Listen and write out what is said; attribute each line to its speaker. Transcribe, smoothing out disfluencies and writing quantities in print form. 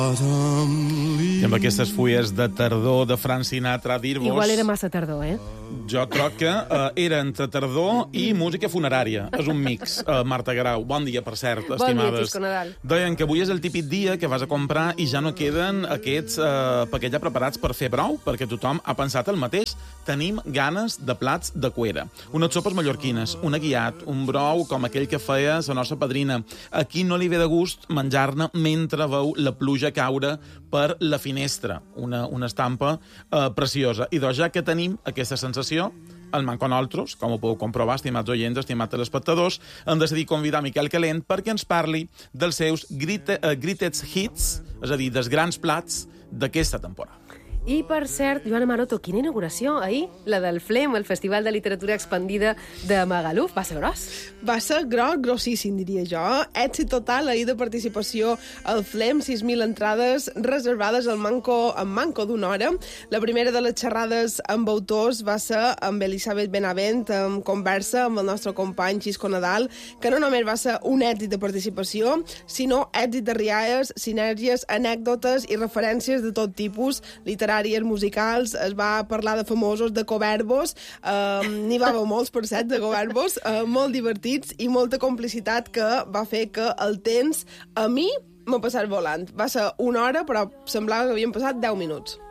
Speaker 1: I amb aquestes fulles de tardor de Frank Sinatra a dir-vos...
Speaker 2: Igual era massa tardor, eh?
Speaker 1: Jo troc que era entre tardor i música funerària. És un mix. Marta Grau, bon dia, per cert, estimades.
Speaker 2: Bon dia, Xisco Nadal.
Speaker 1: Deien que avui és el típic dia que vas a comprar i ja no queden aquests paquets ja preparats per fer brou, perquè tothom ha pensat el mateix. Tenim ganes de plats de cuera. Unes sopes mallorquines, un aguiat, un brou com aquell que feia la nostra padrina. A qui no li ve de gust menjar-ne mentre veu la pluja caure per la finestra. Una estampa preciosa. I doncs ja que tenim aquesta sensació, el manco nosaltres, com ho podeu comprovar, estimats oients, estimats telespectadors, hem decidit convidar Miquel Calent perquè ens parli dels seus greatest hits, és a dir, dels grans plats d'aquesta temporada.
Speaker 2: I, per cert, Joana Maroto, quina inauguració ahir? La del FLEM, el Festival de Literatura Expandida de Magaluf. Va ser gros?
Speaker 3: Va ser grossíssim, diria jo. Èxit total ahir de participació al FLEM, 6.000 entrades reservades en manco d'una hora. La primera de les xerrades amb autors va ser amb Elisabet Benavent, en conversa amb el nostre company Xisco Nadal, que no només va ser un èxit de participació, sinó èxit de rialles, sinergies, anècdotes i referències de tot tipus, literàries, musicals. Es va parlar de famosos, de coverbos, n'hi va haver molts, per cert, de coverbos, molt divertits i molta complicitat que va fer que el temps, a mi, m'ha passat volant. Va ser una hora, però semblava que havien passat 10 minuts.